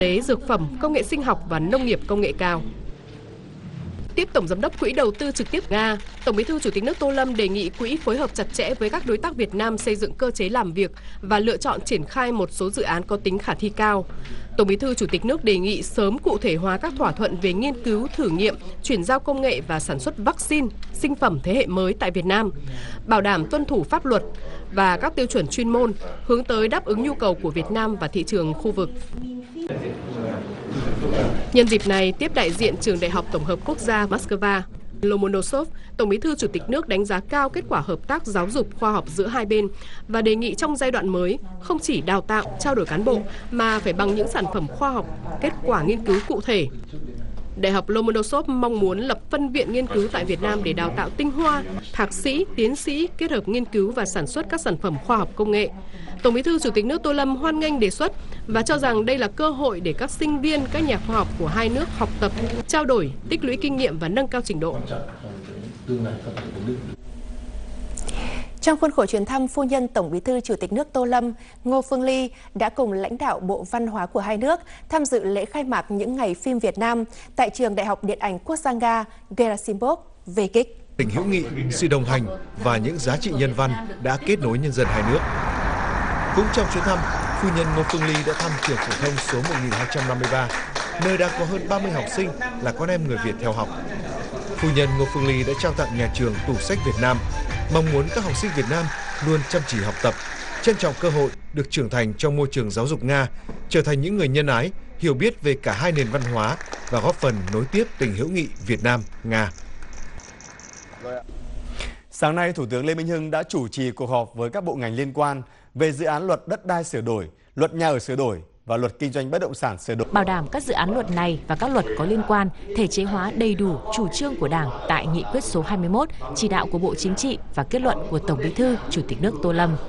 dược phẩm, công nghệ sinh học và nông nghiệp công nghệ cao. Tiếp Tổng Giám đốc Quỹ Đầu tư trực tiếp Nga, Tổng Bí thư Chủ tịch nước Tô Lâm đề nghị Quỹ phối hợp chặt chẽ với các đối tác Việt Nam xây dựng cơ chế làm việc và lựa chọn triển khai một số dự án có tính khả thi cao. Tổng Bí thư Chủ tịch nước đề nghị sớm cụ thể hóa các thỏa thuận về nghiên cứu, thử nghiệm, chuyển giao công nghệ và sản xuất vaccine, sinh phẩm thế hệ mới tại Việt Nam, bảo đảm tuân thủ pháp luật và các tiêu chuẩn chuyên môn, hướng tới đáp ứng nhu cầu của Việt Nam và thị trường khu vực. Nhân dịp này, tiếp đại diện Trường Đại học Tổng hợp Quốc gia Moscow, Lomonosov, Tổng Bí thư Chủ tịch nước đánh giá cao kết quả hợp tác giáo dục khoa học giữa hai bên và đề nghị trong giai đoạn mới không chỉ đào tạo, trao đổi cán bộ mà phải bằng những sản phẩm khoa học, kết quả nghiên cứu cụ thể. Đại học Lomonosov mong muốn lập phân viện nghiên cứu tại Việt Nam để đào tạo tinh hoa, thạc sĩ, tiến sĩ kết hợp nghiên cứu và sản xuất các sản phẩm khoa học công nghệ. Tổng Bí thư Chủ tịch nước Tô Lâm hoan nghênh đề xuất và cho rằng đây là cơ hội để các sinh viên, các nhà khoa học của hai nước học tập, trao đổi, tích lũy kinh nghiệm và nâng cao trình độ. Trong khuôn khổ chuyến thăm, phu nhân Tổng Bí thư Chủ tịch nước Tô Lâm, Ngô Phương Ly đã cùng lãnh đạo Bộ Văn hóa của hai nước tham dự lễ khai mạc những ngày phim Việt Nam tại Trường Đại học Điện ảnh Quốc gia Nga Gerasimov về kích. Tình hữu nghị, sự đồng hành và những giá trị nhân văn đã kết nối nhân dân hai nước. Cũng trong chuyến thăm, phu nhân Ngô Phương Ly đã thăm trường phổ thông số 1253, nơi đang có hơn 30 học sinh là con em người Việt theo học. Phu nhân Ngô Phương Ly đã trao tặng nhà trường tủ sách Việt Nam, mong muốn các học sinh Việt Nam luôn chăm chỉ học tập, trân trọng cơ hội được trưởng thành trong môi trường giáo dục Nga, trở thành những người nhân ái, hiểu biết về cả hai nền văn hóa và góp phần nối tiếp tình hữu nghị Việt Nam-Nga. Sáng nay, Thủ tướng Lê Minh Hưng đã chủ trì cuộc họp với các bộ ngành liên quan về dự án luật đất đai sửa đổi, luật nhà ở sửa đổi và luật kinh doanh bất động sản sửa đổi. Bảo đảm các dự án luật này và các luật có liên quan thể chế hóa đầy đủ chủ trương của Đảng tại nghị quyết số 21, chỉ đạo của Bộ Chính trị và kết luận của Tổng Bí thư Chủ tịch nước Tô Lâm.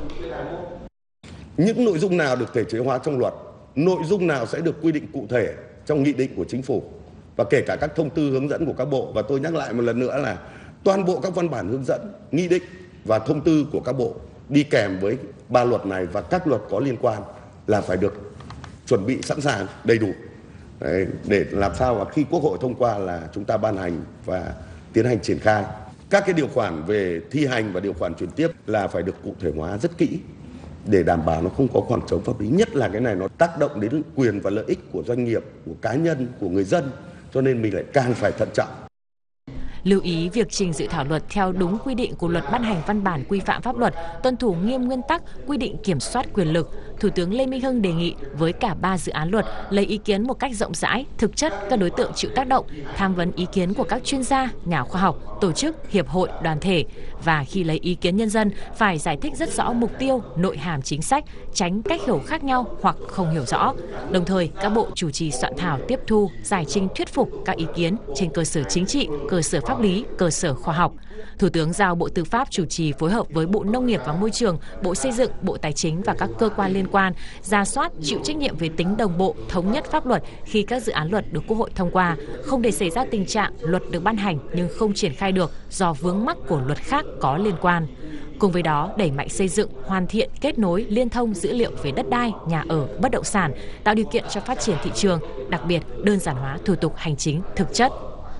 Những nội dung nào được thể chế hóa trong luật, nội dung nào sẽ được quy định cụ thể trong nghị định của Chính phủ và kể cả các thông tư hướng dẫn của các bộ. Và tôi nhắc lại một lần nữa là toàn bộ các văn bản hướng dẫn, nghị định và thông tư của các bộ đi kèm với 3 luật này và các luật có liên quan là phải được chuẩn bị sẵn sàng đầy đủ. Đấy, để làm sao mà khi Quốc hội thông qua là chúng ta ban hành và tiến hành triển khai. Các cái điều khoản về thi hành và điều khoản chuyển tiếp là phải được cụ thể hóa rất kỹ để đảm bảo nó không có khoảng trống pháp lý, nhất là cái này nó tác động đến quyền và lợi ích của doanh nghiệp, của cá nhân, của người dân, cho nên mình lại càng phải thận trọng. Lưu ý việc trình dự thảo luật theo đúng quy định của luật ban hành văn bản quy phạm pháp luật, tuân thủ nghiêm nguyên tắc, quy định kiểm soát quyền lực. Thủ tướng Lê Minh Hưng đề nghị với cả 3 dự án luật lấy ý kiến một cách rộng rãi, thực chất các đối tượng chịu tác động, tham vấn ý kiến của các chuyên gia, nhà khoa học, tổ chức, hiệp hội, đoàn thể. Và khi lấy ý kiến nhân dân, phải giải thích rất rõ mục tiêu, nội hàm chính sách, tránh cách hiểu khác nhau hoặc không hiểu rõ. Đồng thời, các bộ chủ trì soạn thảo tiếp thu, giải trình thuyết phục các ý kiến trên cơ sở chính trị, cơ sở pháp lý, cơ sở khoa học. Thủ tướng giao Bộ Tư pháp chủ trì phối hợp với Bộ Nông nghiệp và Môi trường, Bộ Xây dựng, Bộ Tài chính và các cơ quan liên quan rà soát, chịu trách nhiệm về tính đồng bộ, thống nhất pháp luật khi các dự án luật được Quốc hội thông qua, không để xảy ra tình trạng luật được ban hành nhưng không triển khai được do vướng mắc của luật khác có liên quan. Cùng với đó, đẩy mạnh xây dựng, hoàn thiện, kết nối, liên thông dữ liệu về đất đai, nhà ở, bất động sản, tạo điều kiện cho phát triển thị trường, đặc biệt đơn giản hóa thủ tục hành chính thực chất.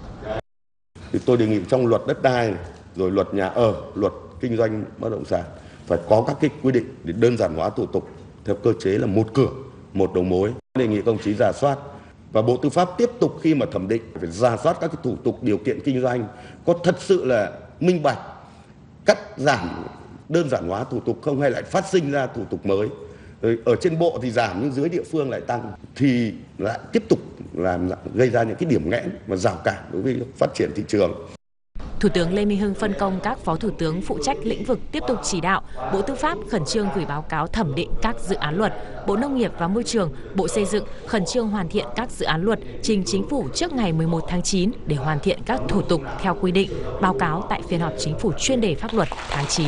Thì tôi đề nghị trong luật đất đai này, rồi luật nhà ở, luật kinh doanh bất động sản phải có các cái quy định để đơn giản hóa thủ tục theo cơ chế là một cửa, một đầu mối. Đề nghị công chí rà soát và Bộ Tư pháp tiếp tục khi mà thẩm định phải rà soát các cái thủ tục điều kiện kinh doanh có thật sự là minh bạch, cắt giảm, đơn giản hóa thủ tục không hay lại phát sinh ra thủ tục mới. Rồi ở trên bộ thì giảm nhưng dưới địa phương lại tăng thì lại tiếp tục làm gây ra những cái điểm nghẽn và rào cản đối với phát triển thị trường. Thủ tướng Lê Minh Hưng phân công các phó thủ tướng phụ trách lĩnh vực tiếp tục chỉ đạo Bộ Tư pháp khẩn trương gửi báo cáo thẩm định các dự án luật, Bộ Nông nghiệp và Môi trường, Bộ Xây dựng khẩn trương hoàn thiện các dự án luật trình Chính phủ trước ngày 11 tháng 9 để hoàn thiện các thủ tục theo quy định, báo cáo tại phiên họp Chính phủ chuyên đề pháp luật tháng 9.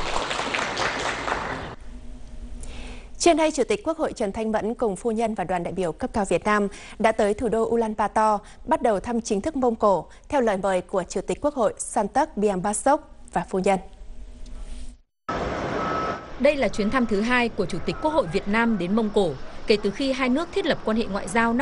Trên đây, Chủ tịch Quốc hội Trần Thanh Mẫn cùng phu nhân và đoàn đại biểu cấp cao Việt Nam đã tới thủ đô Ulaanbaatar, bắt đầu thăm chính thức Mông Cổ, theo lời mời của Chủ tịch Quốc hội Santak Biambasok và phu nhân. Đây là chuyến thăm thứ 2 của Chủ tịch Quốc hội Việt Nam đến Mông Cổ. kể từ khi hai nước thiết lập quan hệ ngoại giao